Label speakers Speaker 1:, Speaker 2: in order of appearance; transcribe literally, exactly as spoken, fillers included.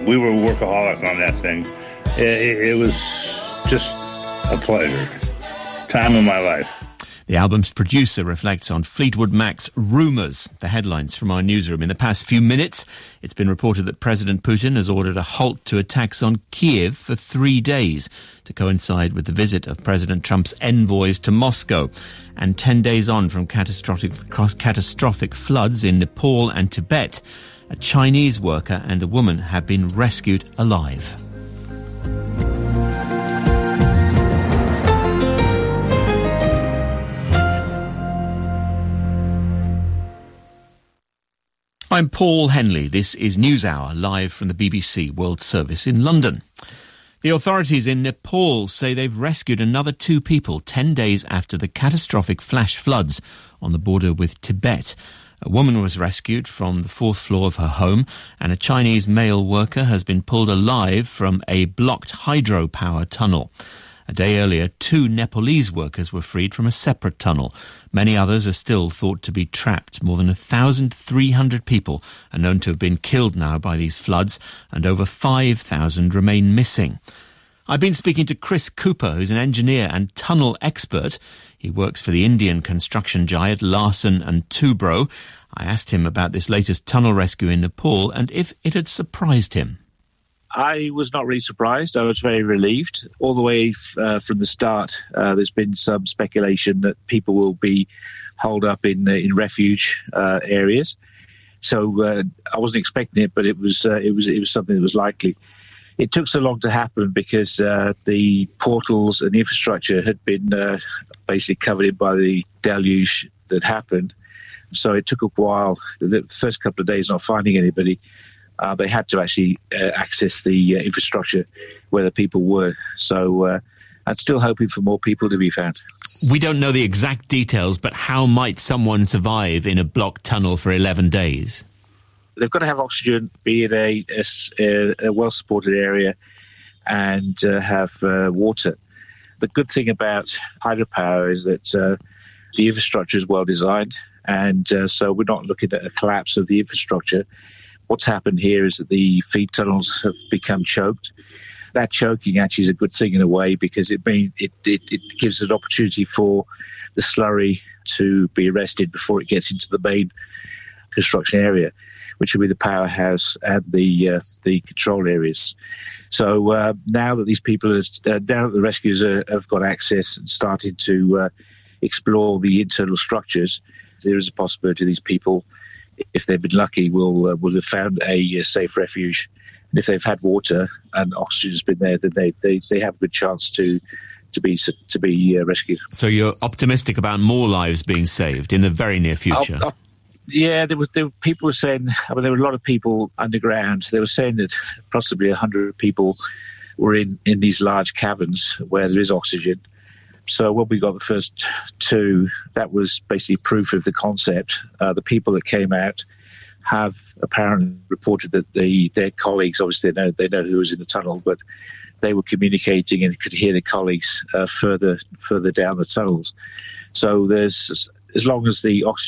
Speaker 1: we were workaholics on that thing. It, it, it was just a pleasure. Time of my life.
Speaker 2: The album's producer reflects on Fleetwood Mac's Rumours, the headlines from our newsroom. In the past few minutes, it's been reported that President Putin has ordered a halt to attacks on Kiev for three days to coincide with the visit of President Trump's envoys to Moscow. And ten days on from catastrophic, catastrophic floods in Nepal and Tibet, a Chinese worker and a woman have been rescued alive. I'm Paul Henley. This is NewsHour, live from the B B C World Service in London. The authorities in Nepal say they've rescued another two people ten days after the catastrophic flash floods on the border with Tibet. A woman was rescued from the fourth floor of her home, and a Chinese male worker has been pulled alive from a blocked hydropower tunnel. A day earlier, two Nepalese workers were freed from a separate tunnel. Many others are still thought to be trapped. More than one thousand three hundred people are known to have been killed now by these floods, and over five thousand remain missing. I've been speaking to Chris Cooper, who's an engineer and tunnel expert. He works for the Indian construction giant Larsen and Toubro. I asked him about this latest tunnel rescue in Nepal and if it had surprised him.
Speaker 3: I was not really surprised. I was very relieved. All the way uh, from the start, uh, there's been some speculation that people will be holed up in uh, in refuge uh, areas. So uh, I wasn't expecting it, but it was uh, it was it was something that was likely. It took so long to happen because uh, the portals and the infrastructure had been uh, basically covered in by the deluge that happened. So it took a while. The first couple of days not finding anybody. Uh, they had to actually uh, access the uh, infrastructure where the people were. So uh, I'm still hoping for more people to be found.
Speaker 2: We don't know the exact details, but how might someone survive in a blocked tunnel for eleven days?
Speaker 3: They've got to have oxygen, be in a, a, a well-supported area, and uh, have uh, water. The good thing about hydropower is that uh, the infrastructure is well designed, and uh, so we're not looking at a collapse of the infrastructure. What's happened here is that the feed tunnels have become choked. That choking actually is a good thing in a way because it mean, it, it, it gives an opportunity for the slurry to be arrested before it gets into the main construction area, which will be the powerhouse and the uh, the control areas. So uh, now that these people, are, uh, now that the rescuers are, have got access and started to uh, explore the internal structures, there is a possibility these people, if they've been lucky, will uh, will have found a, a safe refuge. And if they've had water and oxygen has been there, then they, they, they have a good chance to to be to be uh, rescued.
Speaker 2: So you're optimistic about more lives being saved in the very near future?
Speaker 3: I'll, I'll, yeah, there was there, people were saying. I mean, there were a lot of people underground. They were saying that possibly a hundred people were in, in these large caverns where there is oxygen. So when we got the first two, that was basically proof of the concept. Uh, the people that came out have apparently reported that the, their colleagues, obviously they know, they know who was in the tunnel, but they were communicating and could hear their colleagues uh, further further down the tunnels. So there's, as long as the oxygen